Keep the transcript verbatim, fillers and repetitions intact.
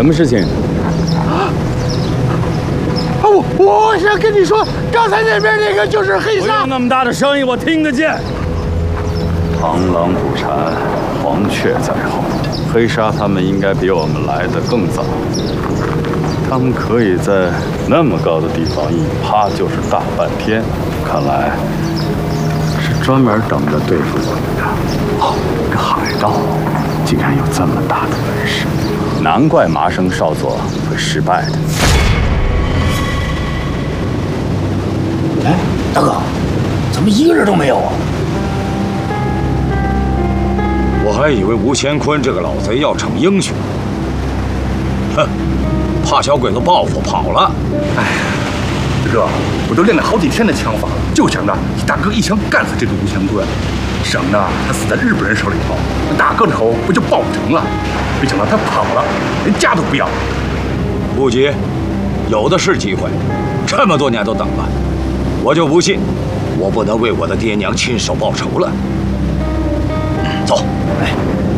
什么事情？ 啊！我我想跟你说，刚才那边那个就是黑鲨。 不用那么大的声音，我听得见。螳螂捕蝉，黄雀在后。黑鲨他们应该比我们来的更早。他们可以在那么高的地方一趴就是大半天，看来是专门等着对付我们的。哦，这海盗竟然有这么大的本事，难怪麻生少佐会失败的。 哎，大哥，怎么一个人都没有啊？ 我还以为吴乾坤这个老贼要逞英雄，哼，怕小鬼子报复跑了。 哎，哥，我都练了好几天的枪法了，就想着大哥一枪干死这个吴乾坤，省得他死在日本人手里头，大哥的头不就报不成了？没想到他跑了，连家都不要。 不急，有的是机会，这么多年都等了，我就不信我不能为我的爹娘亲手报仇了。走。 哎。